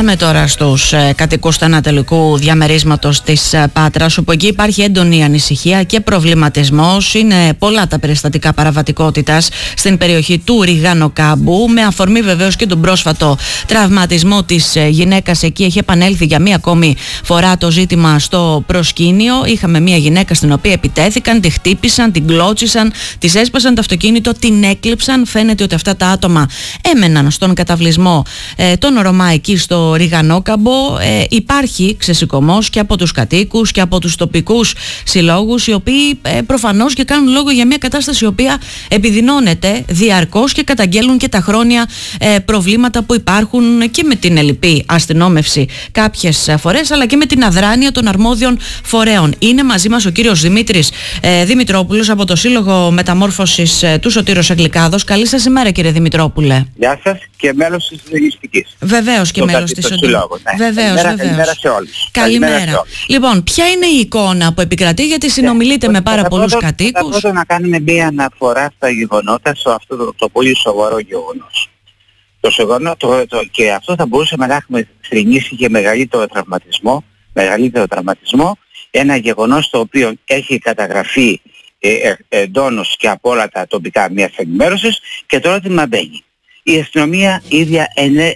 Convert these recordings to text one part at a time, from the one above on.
Πάμε τώρα στους κατοικούς του ανατολικού διαμερίσματος της Πάτρας, όπου εκεί υπάρχει έντονη ανησυχία και προβληματισμός. Είναι πολλά τα περιστατικά παραβατικότητας στην περιοχή του Ριγανοκάμπου, με αφορμή βεβαίως και τον πρόσφατο τραυματισμό της γυναίκας εκεί. Έχει επανέλθει για μία ακόμη φορά το ζήτημα στο προσκήνιο. Είχαμε μία γυναίκα στην οποία επιτέθηκαν, τη χτύπησαν, την κλώτσισαν, της έσπασαν το αυτοκίνητο, την έκλεψαν. Φαίνεται ότι αυτά τα άτομα έμεναν στον καταβλισμό των Ρωμά εκεί στο Ριγανόκαμπο. Υπάρχει ξεσηκωμός και από τους κατοίκους και από τους τοπικούς συλλόγους, οι οποίοι προφανώς και κάνουν λόγο για μια κατάσταση η οποία επιδεινώνεται διαρκώς και καταγγέλνουν και τα χρόνια προβλήματα που υπάρχουν και με την ελλειπή αστυνόμευση κάποιες φορές, αλλά και με την αδράνεια των αρμόδιων φορέων. Είναι μαζί μας ο κύριος Δημήτρης Δημητρόπουλος από το Σύλλογο Μεταμόρφωσης του Σωτήρος Αγγλικάδος. Καλή σας ημέρα, κύριε Δημητρόπουλε. Γεια σας και μέλος της Λογιστικής. Βεβαίως και μέλος της Συλλόγου. Ναι. Καλημέρα σε όλους. Καλημέρα. Λοιπόν, ποια είναι η εικόνα που επικρατεί, γιατί συνομιλείτε με πάρα πολλούς κατοίκους? Θα πρώτα να κάνουμε μία αναφορά στα γεγονότα, σε αυτό το πολύ σοβαρό γεγονός. Και αυτό θα μπορούσαμε να έχουμε θρηνήσει και μεγαλύτερο τραυματισμό, ένα γεγονός το οποίο έχει καταγραφεί εντόνως και από όλα τα τοπικά μιας ενημέρωσης, και το ερώτημα μπαίνει. Η αστυνομία ίδια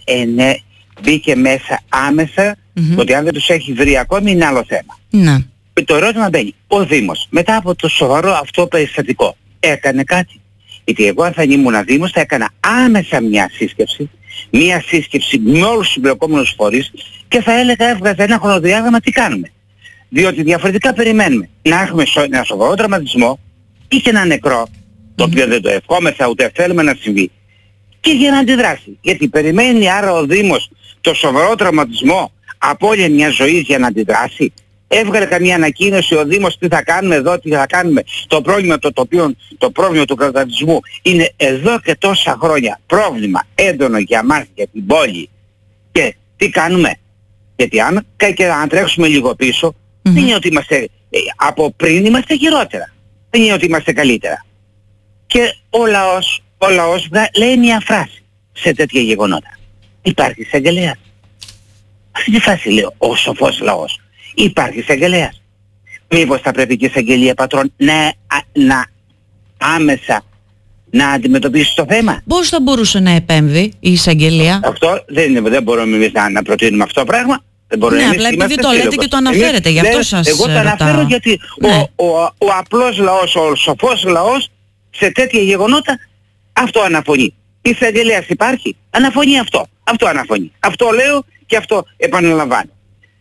μπήκε μέσα άμεσα, ότι αν δεν τους έχει βρει ακόμη είναι άλλο θέμα. Ναι. Το ερώτημα μπαίνει, ο Δήμος μετά από το σοβαρό αυτό περιστατικό έκανε κάτι? Γιατί εγώ αν θα ήμουν Δήμος θα έκανα άμεσα μια σύσκεψη με όλους τους συμπλεκόμενους φορείς και θα έβγαζα ένα χρονοδιάγραμμα τι κάνουμε. Διότι διαφορετικά περιμένουμε να έχουμε ένα σοβαρό τραυματισμό ή και ένα νεκρό, το οποίο δεν το ευχόμεθα ούτε θέλουμε να συμβεί, και για να αντιδράσει. Γιατί περιμένει άρα ο Δήμος το σοβαρό τραυματισμό από όλη μια ζωή για να αντιδράσει? Έβγαλε καμία ανακοίνωση ο Δήμος τι θα κάνουμε εδώ, τι θα κάνουμε? Το πρόβλημα το πρόβλημα του τραυματισμού είναι εδώ και τόσα χρόνια πρόβλημα έντονο για μας, για την πόλη. Και τι κάνουμε? Γιατί αν τρέξουμε λίγο πίσω, δεν είναι ότι είμαστε από πριν είμαστε χειρότερα. Δεν είναι ότι είμαστε καλύτερα. Και ο λαός λέει μια φράση σε τέτοια γεγονότα. Υπάρχει εισαγγελέας. Αυτή τη φάση λέει ο σοφός λαός. Υπάρχει εισαγγελέας. Μήπως θα πρέπει και η εισαγγελία πατρών να άμεσα να αντιμετωπίσει το θέμα? Πώς θα μπορούσε να επέμβει η εισαγγελία? Αυτό δεν μπορούμε εμείς να προτείνουμε αυτό το πράγμα. Ναι, απλά επειδή το λέτε και το αναφέρετε, γι' αυτό σας εγώ το αναφέρω γιατί ο απλός λαός, ο σοφός λαός σε τέτοια γεγονότα αυτό αναφωνεί. Η εισαγγελέας υπάρχει, αναφωνεί αυτό. Αυτό αναφωνεί. Αυτό λέω και αυτό επαναλαμβάνω.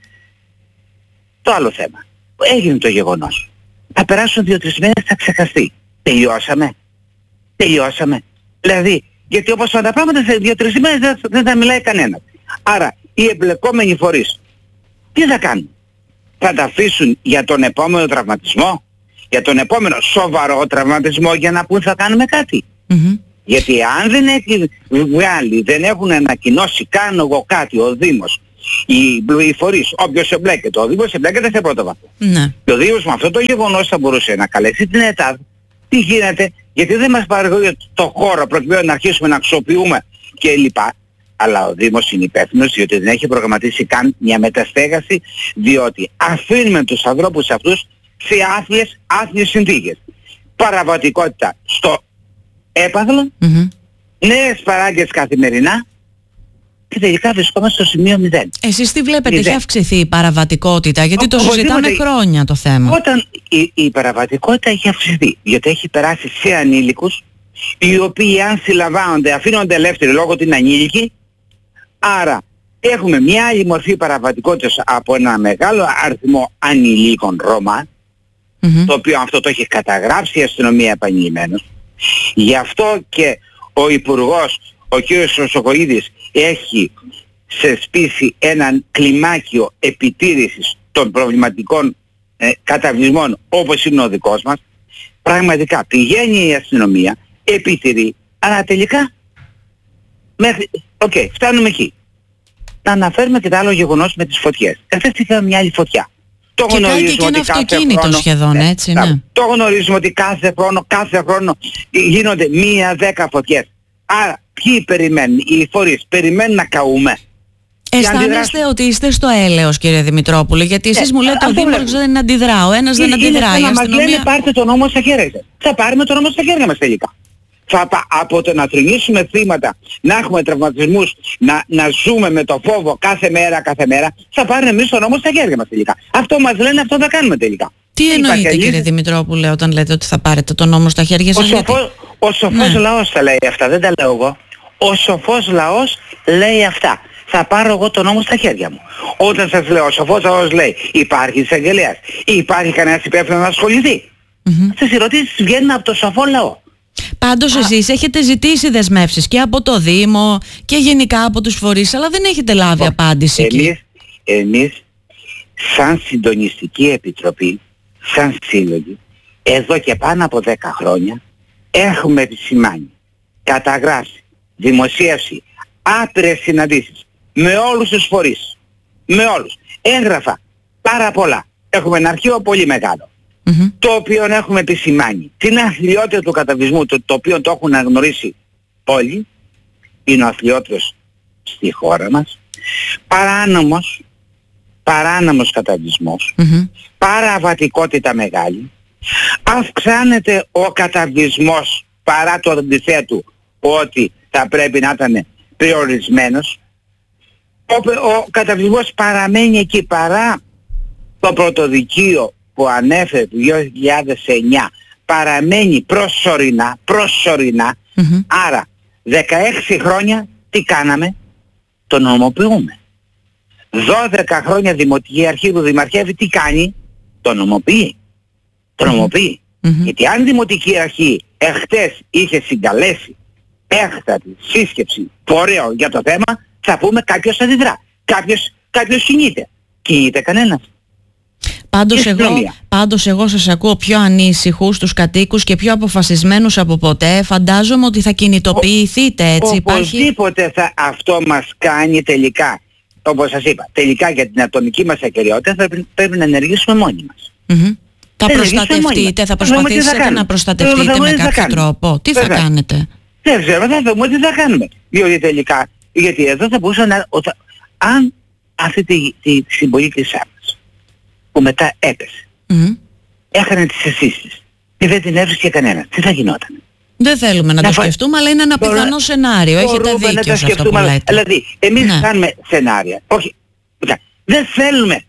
Το άλλο θέμα. Έγινε το γεγονός. Θα περάσουν 2-3 μέρες, θα ξεχαστεί. Τελειώσαμε. Δηλαδή, γιατί όπως τα πράγματα σε 2-3 μέρες δεν θα μιλάει κανένας. Άρα, οι εμπλεκόμενοι φορείς τι θα κάνουν? Θα τα αφήσουν για τον επόμενο τραυματισμό, για τον επόμενο σοβαρό τραυματισμό, για να πούν θα κάνουμε κάτι? Γιατί αν δεν έχει βγάλει, δεν έχουν ανακοινώσει καν εγώ κάτι ο Δήμος, οι φορείς, όποιος εμπλέκεται, ο Δήμος εμπλέκεται σε πρώτο βαθμό. Ναι. Και ο Δήμος με αυτό το γεγονός θα μπορούσε να καλέσει την ΕΤΑΔ. Τι γίνεται? Γιατί δεν μας παρέχει το χώρο προκειμένου να αρχίσουμε να αξιοποιούμε κλπ. Αλλά ο Δήμος είναι υπεύθυνος, διότι δεν έχει προγραμματίσει καν μια μεταστέγαση, διότι αφήνουμε τους ανθρώπους αυτούς σε άθλιες συνθήκες. Παραβατικότητα στο έπαθλο, νέες παράγκες καθημερινά και τελικά βρισκόμαστε στο σημείο 0. Εσείς τι βλέπετε, έχει αυξηθεί η παραβατικότητα? Γιατί το συζητάμε χρόνια το θέμα. Όταν η παραβατικότητα έχει αυξηθεί, γιατί έχει περάσει σε ανήλικους, οι οποίοι αν συλλαμβάνονται αφήνονται ελεύθεροι λόγω ότι είναι ανήλικοι. Άρα έχουμε μια άλλη μορφή παραβατικότητας από ένα μεγάλο αριθμό ανηλίκων Ρώμα, το οποίο αυτό το έχει καταγράψει η αστυνομία επανειλημμένως. Γι' αυτό και ο Υπουργός, ο κ. Χρυσοκοΐδης, έχει θεσπίσει έναν κλιμάκιο επιτήρησης των προβληματικών καταβλισμών όπως είναι ο δικός μας. Πραγματικά πηγαίνει η αστυνομία, επιτηρεί, αλλά τελικά φτάνουμε εκεί. Να αναφέρουμε και το άλλο γεγονός με τις φωτιές. Εχθές είχαμε μια άλλη φωτιά. Και πάει και ένα αυτοκίνητο σχεδόν, έτσι, ναι. Το γνωρίζουμε ότι κάθε χρόνο γίνονται 1-10 φωτιές. Άρα ποιοι περιμένουν? Οι φορείς περιμένουν να καούμε. Αισθάνεστε ότι είστε στο έλεος, κύριε Δημητρόπουλε, γιατί εσείς μου λέτε ο Δήμαρχος δεν αντιδρά, ο ένας δεν αντιδράει. Να μας λένε πάρτε τον νόμο στα χέρια σας. Θα πάρουμε τον νόμο στα χέρια μας τελικά. Από το να θρηνήσουμε θύματα, να έχουμε τραυματισμούς, να ζούμε με το φόβο κάθε μέρα, θα πάρουμε εμείς τον νόμο στα χέρια μας τελικά. Αυτό μας λένε, αυτό θα κάνουμε τελικά. Τι εννοείτε, κύριε Δημητρόπουλε, όταν λέτε ότι θα πάρετε τον νόμο στα χέρια σας? Ο σοφός λαός τα λέει αυτά, δεν τα λέω εγώ. Ο σοφός λαός λέει αυτά. Θα πάρω εγώ τον νόμο στα χέρια μου. Όταν σας λέω, ο σοφός λαός λέει, υπάρχει εισαγγελέας, υπάρχει κανένας υπεύθυνος να ασχοληθεί. Αυτές οι ερωτήσεις βγαίνουν από το σοφό λαό. Πάντως εσείς έχετε ζητήσει δεσμεύσεις και από το Δήμο και γενικά από τους φορείς, αλλά δεν έχετε λάβει απάντηση. Εμείς σαν συντονιστική επιτροπή, σαν σύλλογοι, εδώ και πάνω από 10 χρόνια έχουμε επισημάνει, καταγράψει, δημοσίευση, άπειρες συναντήσεις με όλους τους φορείς, με όλους, έγγραφα πάρα πολλά. Έχουμε ένα αρχείο πολύ μεγάλο, το οποίο έχουμε επισημάνει την αθλιότητα του καταβλισμού, το οποίο το έχουν αναγνωρίσει όλοι, είναι ο αθλιότερος στη χώρα μας, παράνομος καταβλισμός, παραβατικότητα μεγάλη, αυξάνεται ο καταβλισμός παρά το αντιθέτου ότι θα πρέπει να ήταν περιορισμένος, ο καταβλισμός παραμένει εκεί παρά το πρωτοδικείο που ανέφερε το 2009, παραμένει προσωρινά, άρα 16 χρόνια τι κάναμε? Το νομοποιούμε. 12 χρόνια Δημοτική Αρχή που δημαρχεύει τι κάνει? Το νομοποιεί. Γιατί αν Δημοτική Αρχή εχθές είχε συγκαλέσει έκτατη σύσκεψη φορέων για το θέμα, θα πούμε κάποιος αντιδρά. Κάποιος κινείται. Κινείται κανένας. Πάντως εγώ σας ακούω πιο ανήσυχους τους κατοίκους και πιο αποφασισμένους από ποτέ. Φαντάζομαι ότι θα κινητοποιηθείτε, έτσι? Οπωσδήποτε αυτό μας κάνει τελικά, όπως σας είπα, τελικά για την ατομική μας ακεραιότητα πρέπει να ενεργήσουμε μόνοι μας. Θα προστατευτείτε, θα προσπαθήσετε να προστατευτείτε με κάποιο τρόπο? Τι θα κάνετε? Δεν ξέρω, θα δούμε τι θα κάνουμε. Διότι τελικά, γιατί εδώ θα μπορούσα αν αυτή τη συμπολίτησά μας που μετά έπεσε, έχανε τις αισθήσεις και δεν την έβρισκε κανένας, τι θα γινόταν? Δεν θέλουμε να το σκεφτούμε, αλλά είναι ένα πιθανό σενάριο. Έχετε δίκιο σε αυτό που λέτε. Δηλαδή, εμείς κάνουμε σενάρια. Όχι, δεν θέλουμε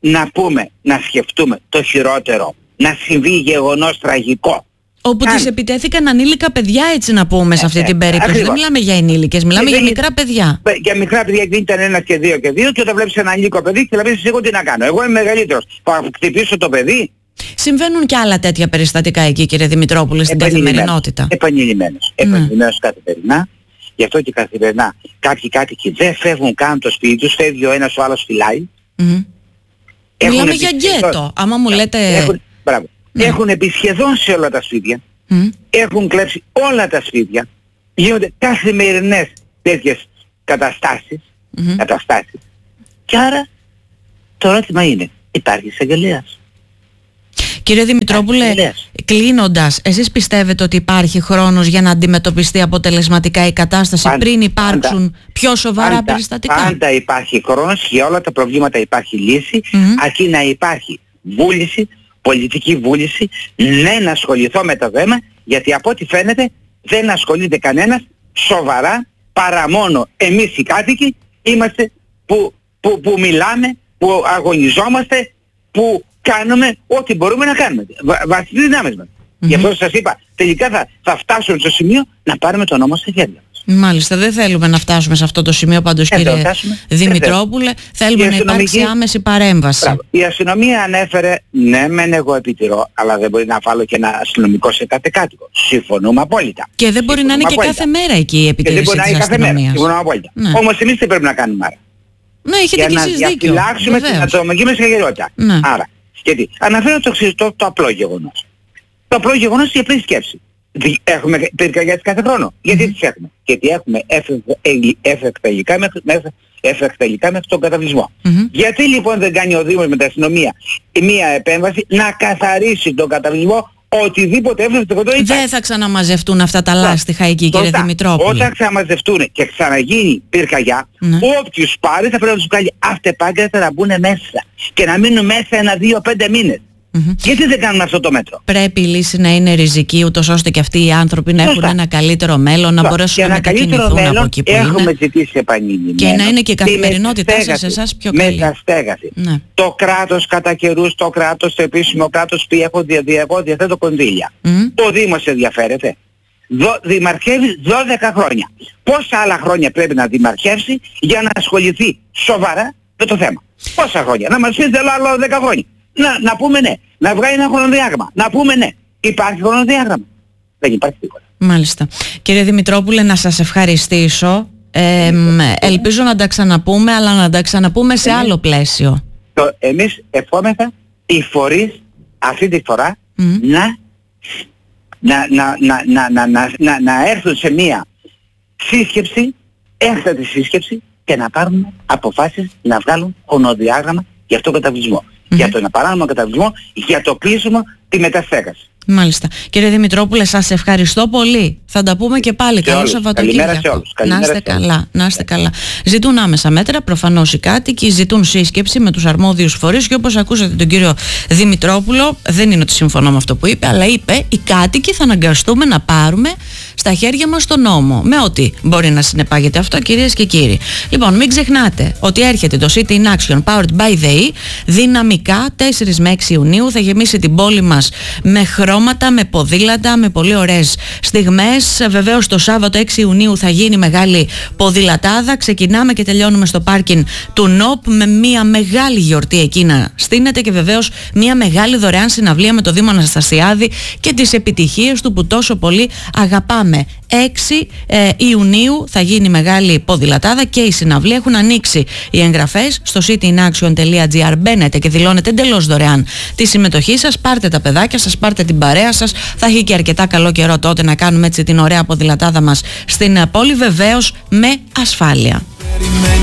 να σκεφτούμε το χειρότερο, να συμβεί γεγονός τραγικό. Όπου τις επιτέθηκαν ανήλικα παιδιά, έτσι να πούμε, σε αυτή την περίπτωση. Δεν μιλάμε για ενήλικες, μιλάμε για μικρά παιδιά. Για μικρά παιδιά δεν ήταν 1 και 2 και 2 και όταν βλέπεις ένα ανήλικο παιδί και θα πεις εγώ τι να κάνω? Εγώ είμαι μεγαλύτερος. Θα χτυπήσω το παιδί? Συμβαίνουν και άλλα τέτοια περιστατικά εκεί, κύριε Δημητρόπουλε, στην καθημερινότητα. Επανειλημμένως καθημερινά. Γι' αυτό και καθημερινά κάποιοι κάτοικοι δεν φεύγουν καν το σπίτι τους, φεύγει ο ένας, ο άλλος φυλάει. Μιλάμε για γκέτο, άμα μου λέτε... Έχουν επί σχεδόν σε όλα τα σπίτια, έχουν κλέψει όλα τα σπίτια, γίνονται καθημερινές τέτοιες καταστάσεις, και άρα το ερώτημα είναι, υπάρχει εισαγγελέας? Κύριε Δημητρόπουλε, κλείνοντας, εσείς πιστεύετε ότι υπάρχει χρόνος για να αντιμετωπιστεί αποτελεσματικά η κατάσταση πριν υπάρξουν πιο σοβαρά περιστατικά? Πάντα υπάρχει χρόνος, για όλα τα προβλήματα υπάρχει λύση, αρκεί να υπάρχει βούληση, πολιτική βούληση, να ασχοληθώ με το θέμα, γιατί από ό,τι φαίνεται δεν ασχολείται κανένας σοβαρά, παρά μόνο εμείς οι κάτοικοι είμαστε που μιλάμε, που αγωνιζόμαστε, που κάνουμε ό,τι μπορούμε να κάνουμε βάσει τις δυνάμεις μας. Γι' αυτό σας είπα, τελικά θα φτάσουμε στο σημείο να πάρουμε τον νόμο στα χέρια μας. Μάλιστα, δεν θέλουμε να φτάσουμε σε αυτό το σημείο πάντως, κύριε Δημητρόπουλε. Θέλουμε να υπάρξει άμεση παρέμβαση. Η αστυνομία ανέφερε, ναι μεν εγώ επιτηρώ, αλλά δεν μπορεί να βάλω και ένα αστυνομικό σε κάθε κάτοικο. Συμφωνούμε απόλυτα. Και δεν μπορεί να είναι και κάθε μέρα εκεί η επιτήρηση της αστυνομίας. Συμφωνούμε απόλυτα. Όμως εμείς τι πρέπει να κάνουμε άρα? Ναι, έχετε και εσείς δίκιο. Για να διαφυλάξουμε την ατομική μας ακεραιότητα. Άρα, γιατί αναφέρω το απλό γεγονός. Το απλό γεγονός είναι η απλή σκέψη. Έχουμε πυρκαγιές κάθε χρόνο. Γιατί τις έχουμε? Γιατί έχουμε εφεκτελικά μέχρι τον καταβλισμό. Γιατί λοιπόν δεν κάνει ο Δήμος με την αστυνομία μία επέμβαση να καθαρίσει τον καταβλισμό οτιδήποτε εύθραυστο υπάρχει. Δεν θα ξαναμαζευτούν αυτά τα λάστιχα εκεί, κύριε Δημητρόπουλε. Όταν ξαναμαζευτούν και ξαναγίνει πυρκαγιά, όποιος πάρει θα πρέπει να τους βγάλει αυτεπάγγελτα να μπουν μέσα και να μείνουν μέσα 1, 2, 5 μήνες. Γιατί δεν κάνουν αυτό το μέτρο? Πρέπει η λύση να είναι ριζική, ούτως ώστε και αυτοί οι άνθρωποι να έχουν ένα καλύτερο μέλλον, να μπορέσουν να μετακινηθούν από εκεί που έχουμε ζητήσει επανειλημμένα. Και να είναι και η καθημερινότητά σας σε εσάς πιο καλή. Μεταστέγαση. Ναι. Το κράτος κατά καιρούς, το επίσημο κράτος πει έχω διαθέτω κονδύλια. Ο Δήμος ενδιαφέρεται. Δημαρχεύει 12 χρόνια. Πόσα άλλα χρόνια πρέπει να δημαρχεύσει για να ασχοληθεί σοβαρά με το θέμα? Πόσα χρόνια? Να μας πείτε άλλο 10 χρόνια. Να πούμε ναι. Να βγάλει ένα χρονοδιάγραμμα. Να πούμε ναι. Υπάρχει χρονοδιάγραμμα? Δεν υπάρχει τίποτα. Μάλιστα. Κύριε Δημητρόπουλε, να σας ευχαριστήσω. Ελπίζω να τα ξαναπούμε, αλλά να τα ξαναπούμε σε άλλο πλαίσιο. Εμείς ευχόμεθα οι φορείς αυτή τη φορά να έρθουν σε μία σύσκεψη, έκτατη σύσκεψη, και να πάρουν αποφάσεις, να βγάλουν χρονοδιάγραμμα για αυτόν τον καταβλισμό. Για τον παράνομο καταβλισμό, για το κλείσιμο, τη μεταστέγαση. Μάλιστα. Κύριε Δημητρόπουλε, σας ευχαριστώ πολύ. Θα τα πούμε και πάλι. Καλό Σαββατοκύριακο. Καλημέρα σε όλους. Να είστε καλά. Να είστε καλά. Ζητούν άμεσα μέτρα, προφανώς οι κάτοικοι, ζητούν σύσκεψη με τους αρμόδιους φορείς και όπως ακούσατε τον κύριο Δημητρόπουλο, δεν είναι ότι συμφωνώ με αυτό που είπε, αλλά είπε οι κάτοικοι θα αναγκαστούμε να πάρουμε στα χέρια μας τον νόμο. Με ό,τι μπορεί να συνεπάγεται αυτό, κυρίες και κύριοι. Λοιπόν, μην ξεχνάτε ότι έρχεται το City in Action Powered by the E δυναμικά 4 με 6 Ιουνίου. Θα γεμίσει την πόλη μας με χρώματα, με ποδήλατα, με πολύ ωραίες στιγμές. Βεβαίως το Σάββατο 6 Ιουνίου θα γίνει μεγάλη ποδηλατάδα. Ξεκινάμε και τελειώνουμε στο πάρκινγκ του ΝΟΠ με μια μεγάλη γιορτή εκεί να στείνεται και βεβαίως μια μεγάλη δωρεάν συναυλία με το Δήμο Αναστασιάδη και τις επιτυχίες του που τόσο πολύ αγαπάμε. 6 Ιουνίου θα γίνει μεγάλη ποδηλατάδα και η συναυλία. Έχουν ανοίξει οι εγγραφές στο cityinaction.gr. Μπαίνετε και δηλώνετε εντελώς δωρεάν τη συμμετοχή σας. Πάρτε τα παιδάκια σας, πάρτε την παρέα σας. Θα έχει και αρκετά καλό καιρό τότε να κάνουμε έτσι την ωραία ποδηλατάδα μας στην πόλη, βεβαίως με ασφάλεια.